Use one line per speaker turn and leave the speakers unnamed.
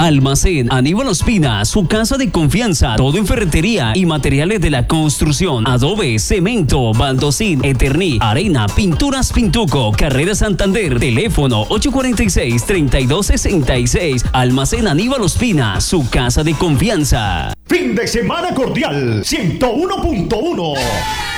Almacén Aníbal Ospina, su casa de confianza. Todo en ferretería y materiales de la construcción. Adobe, cemento, baldosín, Eterní, arena, pinturas Pintuco, Carrera Santander. Teléfono 846-3266. Almacén Aníbal Ospina, su casa de confianza.
Fin de semana cordial 101.1.